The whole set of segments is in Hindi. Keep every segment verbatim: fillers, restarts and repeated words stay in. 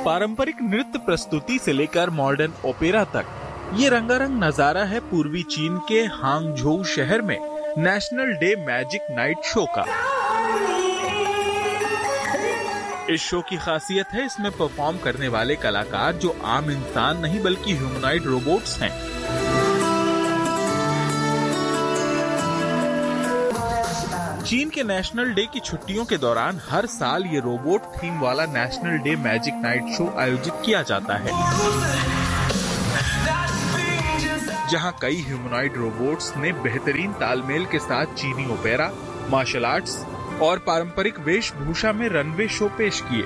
पारंपरिक नृत्य प्रस्तुति से लेकर मॉडर्न ओपेरा तक ये रंगारंग नजारा है पूर्वी चीन के हांगझोउ शहर में national day magic night show का। इस शो की खासियत है इसमें परफॉर्म करने वाले कलाकार जो आम इंसान नहीं बल्कि ह्यूमनॉइड रोबोट्स हैं। चीन के नेशनल डे की छुट्टियों के दौरान हर साल ये रोबोट थीम वाला national day magic night show आयोजित किया जाता है, जहां कई ह्यूमनॉइड रोबोट्स ने बेहतरीन तालमेल के साथ चीनी ओपेरा, मार्शल आर्ट्स और पारंपरिक वेशभूषा में रनवे शो पेश किए।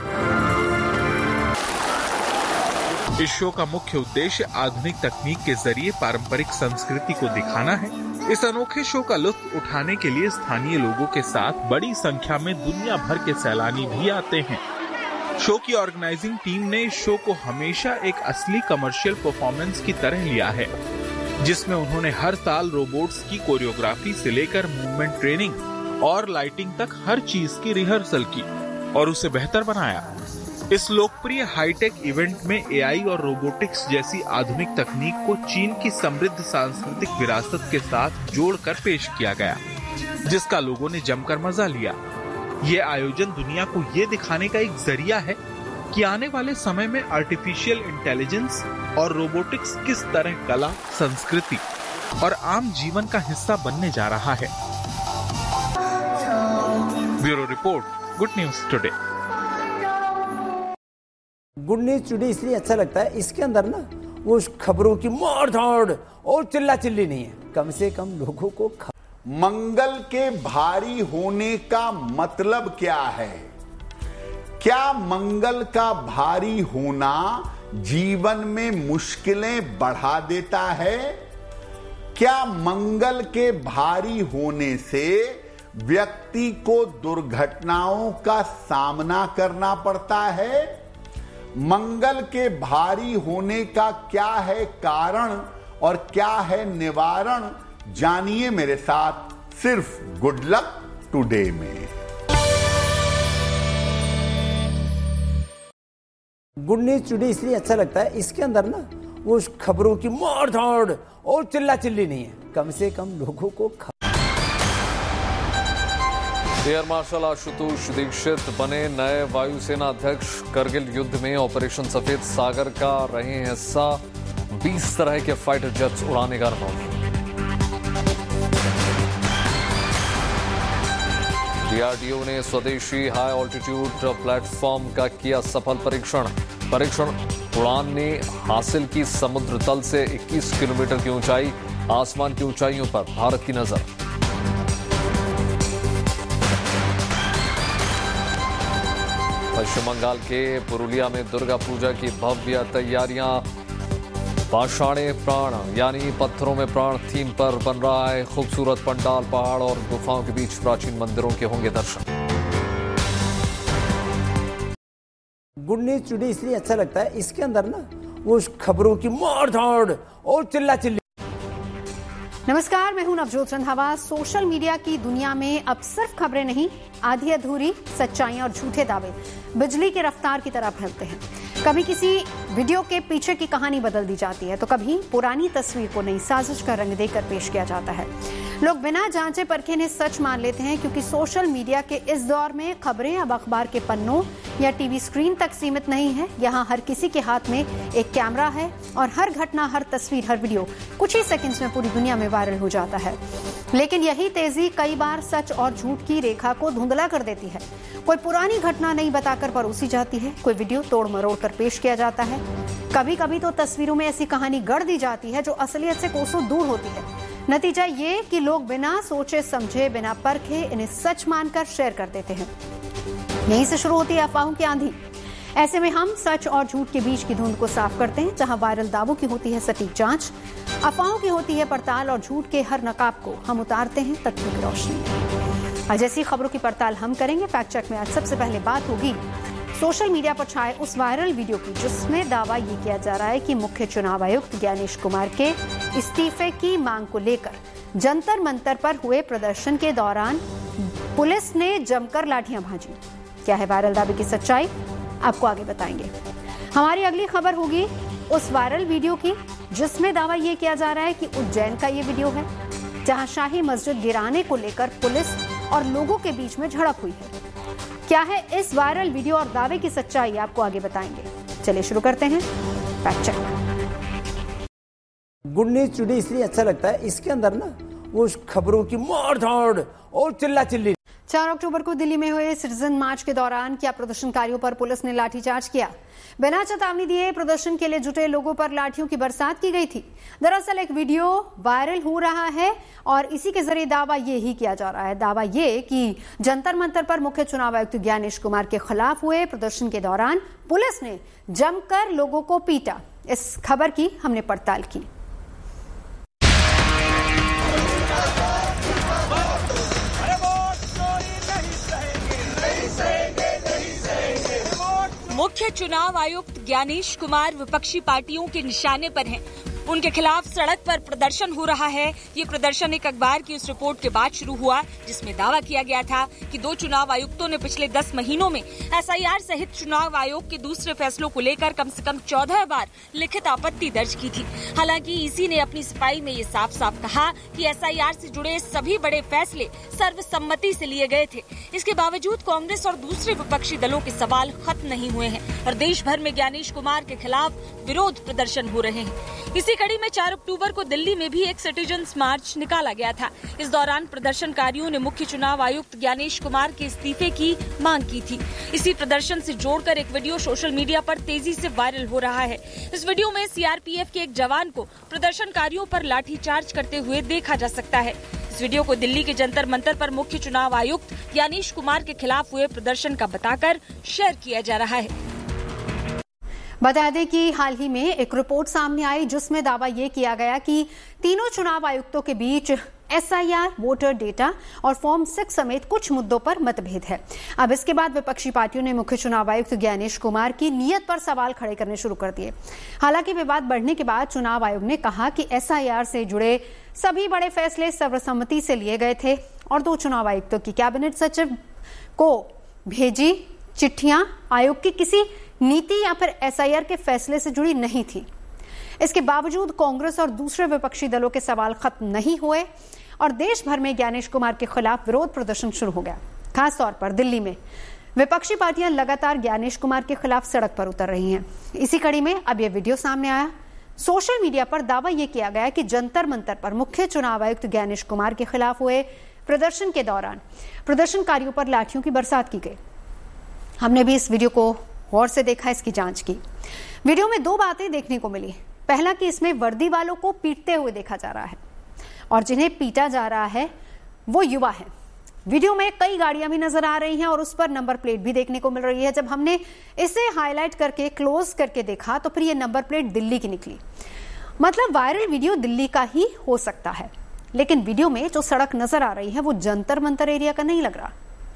इस शो का मुख्य उद्देश्य आधुनिक तकनीक के जरिए पारंपरिक संस्कृति को दिखाना है। इस अनोखे शो का लुत्फ उठाने के लिए स्थानीय लोगों के साथ बड़ी संख्या में दुनिया भर के सैलानी भी आते हैं। शो की ऑर्गेनाइजिंग टीम ने इस शो को हमेशा एक असली कमर्शियल परफॉर्मेंस की तरह लिया है, जिसमें उन्होंने हर साल रोबोट्स की कोरियोग्राफी से लेकर मूवमेंट ट्रेनिंग और लाइटिंग तक हर चीज की रिहर्सल की और उसे बेहतर बनाया। इस लोकप्रिय हाईटेक इवेंट में एआई और रोबोटिक्स जैसी आधुनिक तकनीक को चीन की समृद्ध सांस्कृतिक विरासत के साथ जोड़कर पेश किया गया, जिसका लोगों ने जमकर मजा लिया। ये आयोजन दुनिया को ये दिखाने का एक जरिया है कि आने वाले समय में आर्टिफिशियल इंटेलिजेंस और रोबोटिक्स किस तरह कला, संस्कृति और आम जीवन का हिस्सा बनने जा रहा है। Bureau report, good news today. Good news today इसलिए अच्छा लगता है, इसके अंदर ना वो खबरों की मार धाड़ और चिल्ला चिल्ली नहीं है, कम से कम लोगों को ख... मंगल के भारी होने का मतलब क्या है? क्या मंगल का भारी होना जीवन में मुश्किलें बढ़ा देता है? क्या मंगल के भारी होने से व्यक्ति को दुर्घटनाओं का सामना करना पड़ता है? मंगल के भारी होने का क्या है कारण और क्या है निवारण? जानिए मेरे साथ सिर्फ गुड लक टुडे में। गुड न्यूज टुडे इसलिए अच्छा लगता है, इसके अंदर ना वो खबरों की मार धाड़ और चिल्ला चिल्ली नहीं है, कम से कम लोगों को ख... एयर मार्शल आशुतोष दीक्षित बने नए वायुसेना अध्यक्ष। करगिल युद्ध में ऑपरेशन सफेद सागर का रहे हैं हिस्सा। बीस तरह के फाइटर जेट्स उड़ाने का अनुभव। डीआरडीओ ने स्वदेशी हाई ऑल्टीट्यूड प्लेटफॉर्म का किया सफल परीक्षण। परीक्षण उड़ान ने हासिल की समुद्र तल से इक्कीस किलोमीटर की ऊंचाई। आसमान की ऊंचाइयों पर भारत की नजर। पश्चिम बंगाल के पुरुलिया में दुर्गा पूजा की भव्य तैयारियां। पाषाणे प्राण यानी पत्थरों में प्राण थीम पर बन रहा है खूबसूरत पंडाल। पहाड़ और गुफाओं के बीच प्राचीन मंदिरों के होंगे दर्शन। गुड न्यूज टुडे इसलिए अच्छा लगता है, इसके अंदर ना वो खबरों की मार धाड़ और चिल्ला चिल्ली। नमस्कार, मैं हूं नवजोत रंधावा। सोशल मीडिया की दुनिया में अब सिर्फ खबरें नहीं, आधी अधूरी सच्चाइयां और झूठे दावे बिजली की रफ्तार की तरह फैलते हैं। कभी किसी वीडियो के पीछे की कहानी बदल दी जाती है तो कभी पुरानी तस्वीर को नई साजिश का रंग देकर पेश किया जाता है। लोग बिना जांचे परखे इन्हें सच मान लेते हैं, क्योंकि सोशल मीडिया के इस दौर में खबरें अब अखबार के पन्नों या टीवी स्क्रीन तक सीमित नहीं है। यहाँ हर किसी के हाथ में एक कैमरा है और हर घटना, हर तस्वीर, हर वीडियो कुछ ही सेकंड्स में पूरी दुनिया में वायरल हो जाता है। लेकिन यही तेजी कई बार सच और झूठ की रेखा को धुंधला कर देती है। कोई पुरानी घटना नहीं बताकर परोसी जाती है, कोई वीडियो तोड़ मरोड़ कर पेश किया जाता है। कभी कभी तो तस्वीरों में ऐसी कहानी गढ़ दी जाती है जो असलियत से कोसों दूर होती है। नतीजा ये कि लोग बिना सोचे समझे, बिना परखे इन्हें सच मानकर शेयर कर देते हैं। यहीं से शुरू होती है अफवाहों की आंधी। ऐसे में हम सच और झूठ के बीच की धुंध को साफ करते हैं। जहां वायरल दावों की होती है सटीक जांच, अफवाहों की होती है पड़ताल और झूठ के हर नकाब को हम उतारते हैं तथ्यों की रोशनी में। आज ऐसी खबरों की पड़ताल हम करेंगे। फैक्ट चेक में आज सबसे पहले बात होगी सोशल मीडिया पर छाए उस वायरल वीडियो की जिसमें दावा ये किया जा रहा है कि मुख्य चुनाव आयुक्त ज्ञानेश कुमार के इस्तीफे की मांग को लेकर जंतर मंतर पर हुए प्रदर्शन के दौरान पुलिस ने जमकर लाठियां भांजी। क्या है वायरल दावे की सच्चाई, आपको आगे बताएंगे। हमारी अगली खबर होगी उस वायरल वीडियो की जिसमें दावा ये किया जा रहा है कि उज्जैन का ये वीडियो है, जहां शाही मस्जिद गिराने को लेकर पुलिस और लोगों के बीच में झड़प हुई है। क्या है इस वायरल वीडियो और दावे की सच्चाई, आपको आगे बताएंगे। चलिए शुरू करते हैं fact check. Good news today इसलिए अच्छा लगता है, इसके अंदर ना वो खबरों की मार धाड़ और चिल्ला चिल्ली। चार अक्टूबर को दिल्ली में हुए सिटीजन मार्च के दौरान क्या प्रदर्शनकारियों पर पुलिस ने लाठीचार्ज किया? बिना चेतावनी दिए प्रदर्शन के लिए जुटे लोगों पर लाठियों की बरसात की गई थी। दरअसल एक वीडियो वायरल हो रहा है और इसी के जरिए दावा ये ही किया जा रहा है। दावा ये कि जंतर मंतर पर मुख्य चुनाव आयुक्त ज्ञानेश कुमार के खिलाफ हुए प्रदर्शन के दौरान पुलिस ने जमकर लोगों को पीटा। इस खबर की हमने पड़ताल की। मुख्य चुनाव आयुक्त ज्ञानेश कुमार विपक्षी पार्टियों के निशाने पर हैं। उनके खिलाफ सड़क पर प्रदर्शन हो रहा है। ये प्रदर्शन एक अखबार की उस रिपोर्ट के बाद शुरू हुआ जिसमें दावा किया गया था कि दो चुनाव आयुक्तों ने पिछले दस महीनों में एसआईआर सहित चुनाव आयोग के दूसरे फैसलों को लेकर कम से कम चौदह बार लिखित आपत्ति दर्ज की थी। हालांकि ईसी ने अपनी सफाई में ये साफ साफ कहा कि एसआईआर से जुड़े सभी बड़े फैसले सर्वसम्मति से लिए गए थे। इसके बावजूद कांग्रेस और दूसरे विपक्षी दलों के सवाल खत्म नहीं हुए हैं और देश भर में ज्ञानेश कुमार के खिलाफ विरोध प्रदर्शन हो रहे हैं। इसी कड़ी में चार अक्टूबर को दिल्ली में भी एक सिटीजन्स मार्च निकाला गया था। इस दौरान प्रदर्शनकारियों ने मुख्य चुनाव आयुक्त ज्ञानेश कुमार के इस्तीफे की मांग की थी। इसी प्रदर्शन से जोड़कर एक वीडियो सोशल मीडिया पर तेजी से वायरल हो रहा है। इस वीडियो में सीआरपीएफ के एक जवान को प्रदर्शनकारियों पर लाठीचार्ज करते हुए देखा जा सकता है। इस वीडियो को दिल्ली के जंतर मंतर पर मुख्य चुनाव आयुक्त ज्ञानेश कुमार के खिलाफ हुए प्रदर्शन का बताकर शेयर किया जा रहा है। बता दें कि हाल ही में एक रिपोर्ट सामने आई जिसमें दावा ये किया गया कि तीनों चुनाव आयुक्तों के बीच एसआईआर, वोटर डेटा और फॉर्म सिक्स समेत कुछ मुद्दों पर मतभेद है। अब इसके बाद विपक्षी पार्टियों ने मुख्य चुनाव आयुक्त ज्ञानेश कुमार की नीयत पर सवाल खड़े करने शुरू कर दिए। हालांकि विवाद बढ़ने के बाद चुनाव आयोग ने कहा कि एसआईआर से जुड़े सभी बड़े फैसले सर्वसम्मति से लिए गए थे और दो चुनाव आयुक्तों की कैबिनेट सचिव को भेजी चिट्ठियां आयोग की किसी नीति या फिर एसआईआर के फैसले से जुड़ी नहीं थी। इसके बावजूद कांग्रेस और दूसरे विपक्षी दलों के सवाल खत्म नहीं हुए और देश भर में ज्ञानेश कुमार के खिलाफ विरोध प्रदर्शन शुरू हो गया। खासतौर पर दिल्ली में विपक्षी पार्टियां लगातार ज्ञानेश कुमार के खिलाफ सड़क पर उतर रही हैं। इसी कड़ी में अब यह वीडियो सामने आया। सोशल मीडिया पर दावा यह किया गया कि जंतर मंतर पर मुख्य चुनाव आयुक्त ज्ञानेश कुमार के खिलाफ हुए प्रदर्शन के दौरान प्रदर्शनकारियों पर लाठियों की बरसात की गई। हमने भी इस वीडियो को गौर से देखा, इसकी जांच की। वीडियो में दो बातें देखने को मिली। पहला कि इसमें वर्दी वालों को पीटते हुए देखा जा रहा है और जिन्हें पीटा जा रहा है वो युवा है। वीडियो में कई गाड़ियां भी नजर आ रही हैं और उस पर नंबर प्लेट भी देखने को मिल रही है। जब हमने इसे हाईलाइट करके क्लोज करके देखा तो फिर ये नंबर प्लेट दिल्ली की निकली। मतलब वायरल वीडियो दिल्ली का ही हो सकता है, लेकिन वीडियो में जो सड़क नजर आ रही है वो जंतर मंतर एरिया का नहीं लग रहा।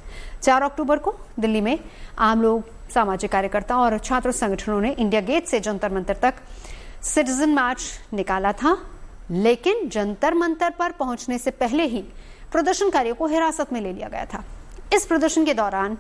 चार अक्टूबर को दिल्ली में आम लोग, सामाजिक कार्यकर्ता और छात्र संगठनों ने इंडिया गेट से जंतर मंतर तक सिटीजन मार्च निकाला था, लेकिन जंतर मंतर पर पहुंचने से पहले ही प्रदर्शनकारियों को हिरासत में ले लिया गया था। इस प्रदर्शन के दौरान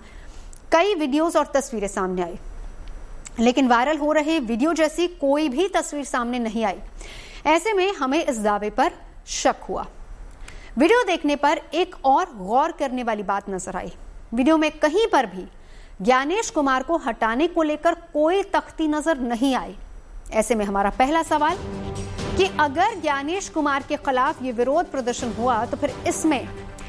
कई वीडियोस और तस्वीरें सामने आई, लेकिन वायरल हो रहे वीडियो जैसी कोई भी तस्वीर सामने नहीं आई। ऐसे में हमें इस दावे पर शक हुआ। वीडियो देखने पर एक और गौर करने वाली बात नजर आई। वीडियो में कहीं पर भी ज्ञानेश कुमार को हटाने को लेकर कोई तख्ती नजर नहीं आई। ऐसे में हमारा पहला सवाल कि अगर ज्ञानेश कुमार के खिलाफ ये विरोध प्रदर्शन हुआ तो फिर इसमें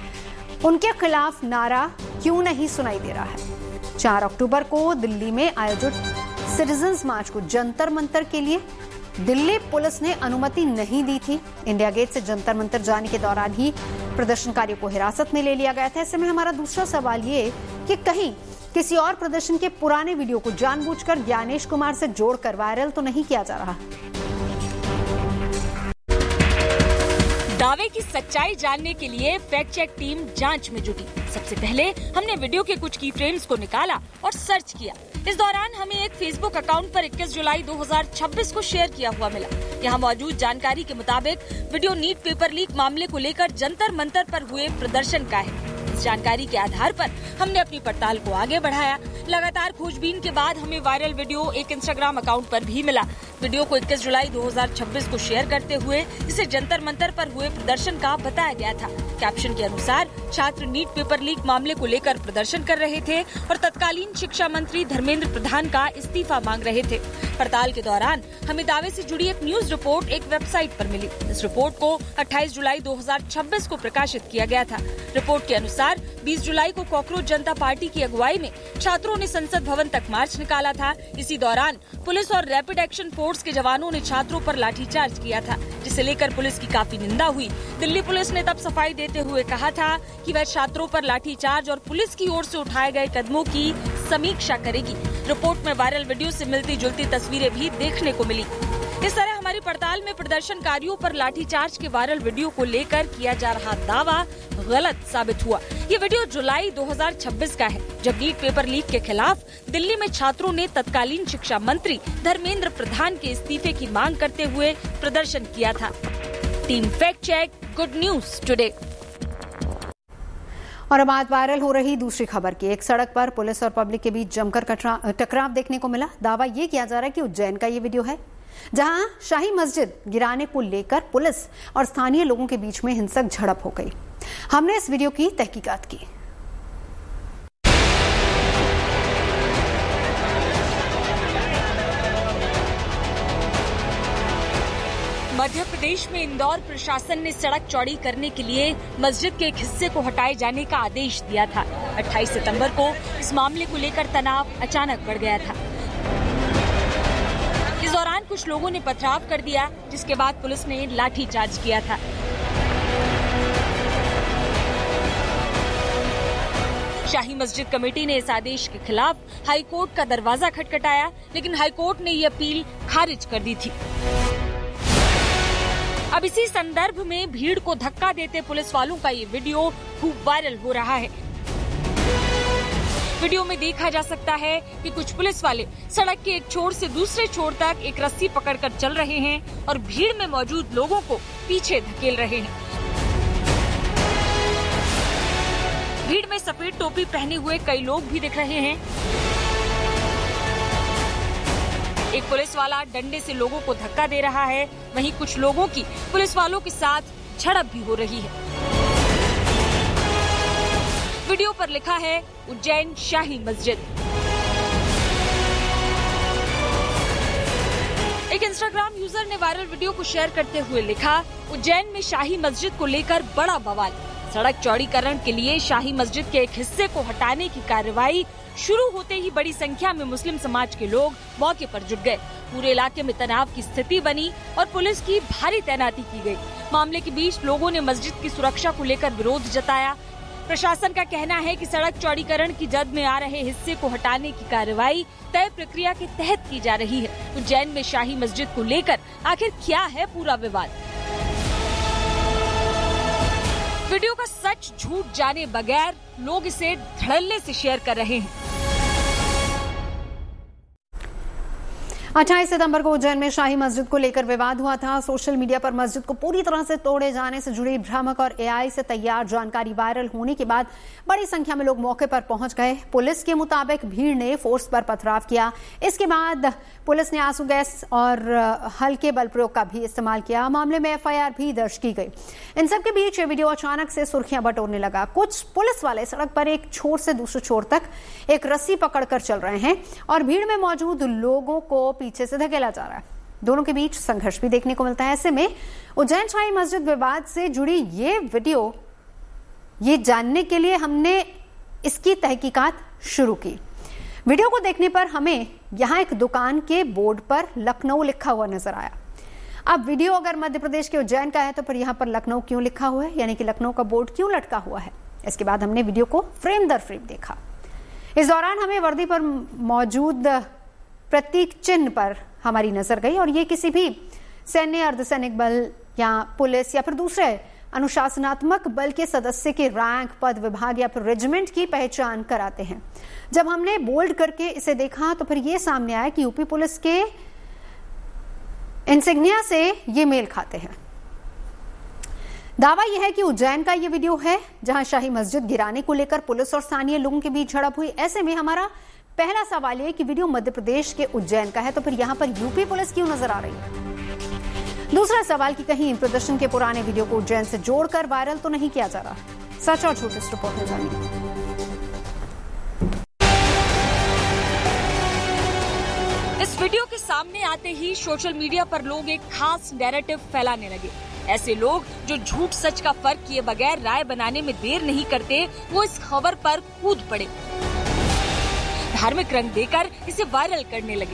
उनके खिलाफ नारा क्यों नहीं सुनाई दे रहा है? चार अक्टूबर को दिल्ली में आयोजित सिटीजन्स मार्च को जंतर मंतर के लिए दिल्ली पुलिस ने अनुमति नहीं दी थी। इंडिया गेट से जंतर मंतर जाने के दौरान ही प्रदर्शनकारियों को हिरासत में ले लिया गया था। ऐसे में हमारा दूसरा सवाल ये कि कहीं किसी और प्रदर्शन के पुराने वीडियो को जानबूझकर ज्ञानेश कुमार से जोड़कर वायरल तो नहीं किया जा रहा। दावे की सच्चाई जानने के लिए फैक्ट चेक टीम जांच में जुटी। सबसे पहले हमने वीडियो के कुछ की फ्रेम्स को निकाला और सर्च किया। इस दौरान हमें एक फेसबुक अकाउंट पर इक्कीस जुलाई दो हज़ार छब्बीस को शेयर किया हुआ मिला। यहाँ मौजूद जानकारी के मुताबिक वीडियो नीट पेपर लीक मामले को लेकर जंतर मंतर पर हुए प्रदर्शन का है। इस जानकारी के आधार पर हमने अपनी पड़ताल को आगे बढ़ाया। लगातार खोजबीन के बाद हमें वायरल वीडियो एक इंस्टाग्राम अकाउंट पर भी मिला। वीडियो को इक्कीस जुलाई दो हज़ार छब्बीस को शेयर करते हुए इसे जंतर मंतर पर हुए प्रदर्शन का बताया गया था। कैप्शन के अनुसार छात्र नीट पेपर लीक मामले को लेकर प्रदर्शन कर रहे थे और तत्कालीन शिक्षा मंत्री धर्मेंद्र प्रधान का इस्तीफा मांग रहे थे। पड़ताल के दौरान हमें दावे से जुड़ी एक न्यूज रिपोर्ट एक वेबसाइट पर मिली। इस रिपोर्ट को अट्ठाईस जुलाई दो हज़ार छब्बीस को प्रकाशित किया गया था। रिपोर्ट के अनुसार बीस जुलाई को कॉकरोच जनता पार्टी की अगुवाई में छात्रों ने संसद भवन तक मार्च निकाला था। इसी दौरान पुलिस और रैपिड एक्शन फोर्स के जवानों ने छात्रों पर लाठीचार्ज किया था, जिसे लेकर पुलिस की काफी निंदा हुई। दिल्ली पुलिस ने तब सफाई देते हुए कहा था कि वह छात्रों पर लाठीचार्ज और पुलिस की ओर से उठाए गए कदमों की समीक्षा करेगी। रिपोर्ट में वायरल वीडियो से मिलती जुलती तस्वीरें भी देखने को मिली। इस तरह हमारी पड़ताल में प्रदर्शनकारियों पर लाठीचार्ज के वायरल वीडियो को लेकर किया जा रहा दावा गलत साबित हुआ। ये वीडियो जुलाई दो हज़ार छब्बीस का है, जब नीट पेपर लीक के खिलाफ दिल्ली में छात्रों ने तत्कालीन शिक्षा मंत्री धर्मेंद्र प्रधान के इस्तीफे की मांग करते हुए प्रदर्शन किया था। Team fact check, good news today. और अब बात वायरल हो रही दूसरी खबर की। एक सड़क पर पुलिस और पब्लिक के बीच जमकर टकराव देखने को मिला। दावा ये किया जा रहा है कि उज्जैन का ये वीडियो है, जहां शाही मस्जिद गिराने को लेकर पुलिस और स्थानीय लोगों के बीच में हिंसक झड़प हो गई। हमने इस वीडियो की तहकीकात की। मध्य प्रदेश में इंदौर प्रशासन ने सड़क चौड़ी करने के लिए मस्जिद के एक हिस्से को हटाए जाने का आदेश दिया था। अट्ठाईस सितंबर को इस मामले को लेकर तनाव अचानक बढ़ गया था। इस दौरान कुछ लोगों ने पथराव कर दिया, जिसके बाद पुलिस ने लाठीचार्ज किया था। शाही मस्जिद कमेटी ने इस आदेश के खिलाफ हाईकोर्ट का दरवाजा खटखटाया, लेकिन हाईकोर्ट ने ये अपील खारिज कर दी थी। अब इसी संदर्भ में भीड़ को धक्का देते पुलिस वालों का ये वीडियो खूब वायरल हो रहा है। वीडियो में देखा जा सकता है कि कुछ पुलिस वाले सड़क के एक छोर से दूसरे छोर तक एक रस्सी पकड़कर चल रहे हैं और भीड़ में मौजूद लोगों को पीछे धकेल रहे हैं। भीड़ में सफेद टोपी पहने हुए कई लोग भी दिख रहे हैं। एक पुलिस वाला डंडे से लोगों को धक्का दे रहा है, वहीं कुछ लोगों की पुलिस वालों के साथ झड़प भी हो रही है। वीडियो पर लिखा है उज्जैन शाही मस्जिद। एक इंस्टाग्राम यूजर ने वायरल वीडियो को शेयर करते हुए लिखा, उज्जैन में शाही मस्जिद को लेकर बड़ा बवाल। सड़क चौड़ीकरण के लिए शाही मस्जिद के एक हिस्से को हटाने की कार्रवाई शुरू होते ही बड़ी संख्या में मुस्लिम समाज के लोग मौके पर जुट गए। पूरे इलाके में तनाव की स्थिति बनी और पुलिस की भारी तैनाती की गई। मामले के बीच लोगों ने मस्जिद की सुरक्षा को लेकर विरोध जताया। प्रशासन का कहना है कि सड़क चौड़ीकरण की जद में आ रहे हिस्से को हटाने की कार्रवाई तय प्रक्रिया के तहत की जा रही है। उज्जैन में शाही मस्जिद को लेकर आखिर क्या है पूरा विवाद? वीडियो का सच झूठ जाने बगैर लोग इसे धड़ल्ले से शेयर कर रहे हैं। अट्ठाईस सितंबर को उज्जैन में शाही मस्जिद को लेकर विवाद हुआ था। सोशल मीडिया पर मस्जिद को पूरी तरह से तोड़े जाने से जुड़ी भ्रामक और एआई से तैयार जानकारी वायरल होने के बाद बड़ी संख्या में लोग मौके पर पहुंच गए। पुलिस के मुताबिक भीड़ ने फोर्स पर पथराव किया। इसके बाद पुलिस ने आंसू गैस और हल्के बल प्रयोग का भी इस्तेमाल किया। मामले में एफआईआर भी दर्ज की गई। इन सब के बीच ये वीडियो अचानक से सुर्खियां बटोरने लगा। कुछ पुलिस वाले सड़क पर एक छोर से दूसरे छोर तक एक रस्सी पकड़कर चल रहे हैं और भीड़ में मौजूद लोगों को पीछे से धकेला जा रहा है। दोनों के बीच संघर्ष भी देखने को मिलता है। ऐसे में उज्जैन शाही मस्जिद विवाद से जुड़ी ये वीडियो, ये जानने के लिए हमने इसकी तहकीकात शुरू की। वीडियो को देखने पर हमें यहां एक दुकान के बोर्ड पर लखनऊ लिखा हुआ नजर आया। अब वीडियो अगर मध्य प्रदेश के उज्जैन का है तो फिर यहां पर लखनऊ क्यों लिखा हुआ है, यानी कि लखनऊ का बोर्ड क्यों लटका हुआ है? इसके बाद हमने वीडियो को फ्रेम दर फ्रेम देखा। इस दौरान हमें वर्दी पर मौजूद प्रतीक चिन्ह पर हमारी नजर गई और ये किसी भी सैन्य, अर्धसैनिक बल या पुलिस या फिर दूसरे अनुशासनात्मक बल के सदस्य के रैंक, पद, विभाग या फिर रेजिमेंट की पहचान कराते हैं। जब हमने बोल्ड करके इसे देखा तो फिर ये सामने आया कि यूपी पुलिस के इंसिग्निया से ये मेल खाते हैं। दावा यह है कि उज्जैन का ये वीडियो है जहां शाही मस्जिद गिराने को लेकर पुलिस और स्थानीय लोगों के बीच झड़प हुई। ऐसे में हमारा पहला सवाल यह कि वीडियो मध्य प्रदेश के उज्जैन का है तो फिर यहां पर यूपी पुलिस क्यों नजर आ रही है। दूसरा सवाल कि कहीं प्रदर्शन के पुराने वीडियो को उज्जैन से जोड़कर वायरल तो नहीं किया जा रहा। सच और झूठ इस रिपोर्ट में जानिए। इस वीडियो के सामने आते ही सोशल मीडिया पर लोग एक खास नैरेटिव फैलाने लगे। ऐसे लोग जो झूठ सच का फर्क किए बगैर राय बनाने में देर नहीं करते, वो इस खबर पर कूद पड़े, धार्मिक रंग देकर इसे वायरल करने लगे।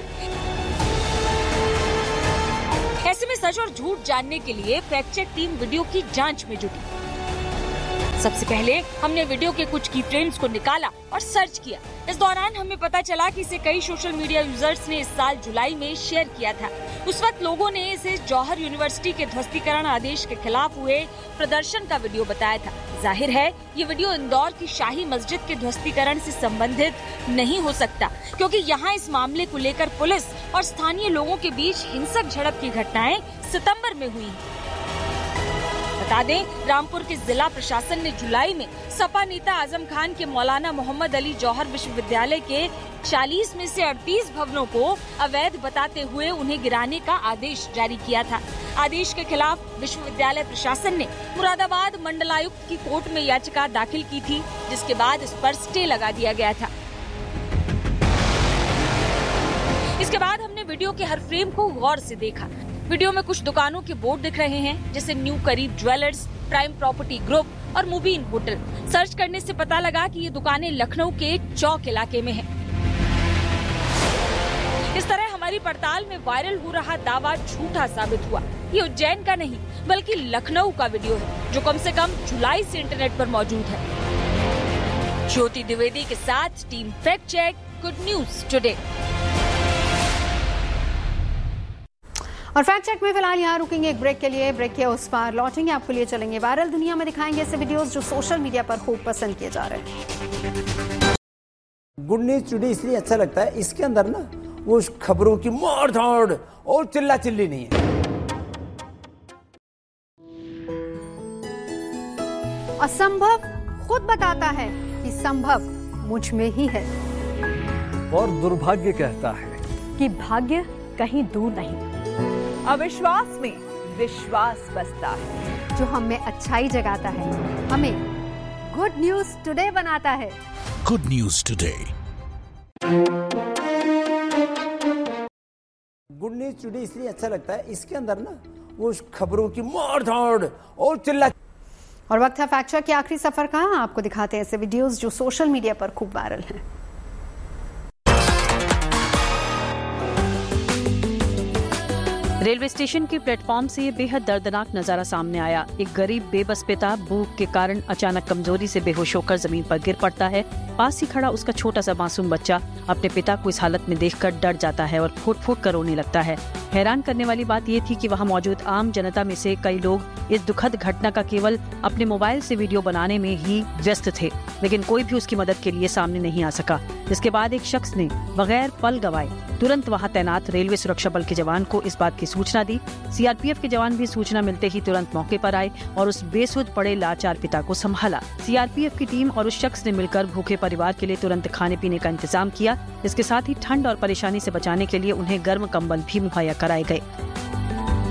ऐसे में सच और झूठ जानने के लिए फैक्ट चेक टीम वीडियो की जांच में जुटी। सबसे पहले हमने वीडियो के कुछ की फ्रेम्स को निकाला और सर्च किया। इस दौरान हमें पता चला कि इसे कई सोशल मीडिया यूजर्स ने इस साल जुलाई में शेयर किया था। उस वक्त लोगों ने इसे जौहर यूनिवर्सिटी के ध्वस्तीकरण आदेश के खिलाफ हुए प्रदर्शन का वीडियो बताया था। जाहिर है ये वीडियो इंदौर की शाही मस्जिद के ध्वस्तीकरण से संबंधित नहीं हो सकता, क्योंकि यहाँ इस मामले को लेकर पुलिस और स्थानीय लोगों के बीच हिंसक झड़प की घटनाएं सितंबर में हुई। बता दें, रामपुर के जिला प्रशासन ने जुलाई में सपा नेता आजम खान के मौलाना मोहम्मद अली जौहर विश्वविद्यालय के चालीस में से अड़तीस भवनों को अवैध बताते हुए उन्हें गिराने का आदेश जारी किया था। आदेश के खिलाफ विश्वविद्यालय प्रशासन ने मुरादाबाद मंडलायुक्त की कोर्ट में याचिका दाखिल की थी, जिसके बाद इस पर स्टे लगा दिया गया था। इसके बाद हमने वीडियो के हर फ्रेम को गौर से देखा। वीडियो में कुछ दुकानों के बोर्ड दिख रहे हैं, जैसे न्यू करीब ज्वेलर्स, प्राइम प्रॉपर्टी ग्रुप और मुबीन होटल। सर्च करने से पता लगा कि ये दुकानें लखनऊ के चौक इलाके में हैं। इस तरह हमारी पड़ताल में वायरल हो रहा दावा झूठा साबित हुआ। ये उज्जैन का नहीं बल्कि लखनऊ का वीडियो है, जो कम से कम जुलाई से इंटरनेट पर मौजूद है। ज्योति द्विवेदी के साथ team fact check, good news today. और फैक्ट चेक में फिलहाल यहाँ रुकेंगे एक ब्रेक के लिए। ब्रेक के उस पार लौटेंगे, आपके लिए चलेंगे वायरल दुनिया में, दिखाएंगे ऐसे वीडियोस जो सोशल मीडिया पर खूब पसंद किए जा रहे हैं। गुड न्यूज टुडे इसलिए अच्छा लगता है, इसके अंदर ना वो खबरों की मार धाड़ और चिल्ला चिल्ली नहीं है। असंभव खुद बताता है कि संभव मुझ में ही है, और दुर्भाग्य कहता है कि भाग्य कहीं दूर नहीं। अविश्वास में विश्वास बसता है, जो हमें अच्छाई जगाता है, हमें गुड न्यूज टुडे बनाता है। Good news today. Good news today इसलिए अच्छा लगता है, इसके अंदर ना वो खबरों की मार धाड़ और चिल्ला। और वक्त है फैक्ट चेक के आखिरी सफर का। आपको दिखाते हैं ऐसे वीडियोस जो सोशल मीडिया पर खूब वायरल हैं। रेलवे स्टेशन के प्लेटफॉर्म से ये बेहद दर्दनाक नजारा सामने आया। एक गरीब बेबस पिता भूख के कारण अचानक कमजोरी से बेहोश होकर जमीन पर गिर पड़ता है। पास ही खड़ा उसका छोटा सा मासूम बच्चा अपने पिता को इस हालत में देखकर डर जाता है और फुट फुट कर रोने लगता है। हैरान करने वाली बात ये थी कि वहाँ मौजूद आम जनता में से कई लोग इस दुखद घटना का केवल अपने मोबाइल से वीडियो बनाने में ही व्यस्त थे, लेकिन कोई भी उसकी मदद के लिए सामने नहीं आ सका। इसके बाद एक शख्स ने बगैर पल गवाए तुरंत वहां तैनात रेलवे सुरक्षा बल के जवान को इस बात की सूचना दी। सीआरपीएफ के जवान भी सूचना मिलते ही तुरंत मौके पर आए और उस बेसुध पड़े लाचार पिता को संभाला। सीआरपीएफ की टीम और उस शख्स ने मिलकर भूखे परिवार के लिए तुरंत खाने पीने का इंतजाम किया। इसके साथ ही ठंड और परेशानी से बचाने के लिए उन्हें गर्म कंबल भी मुहैया कराए गए।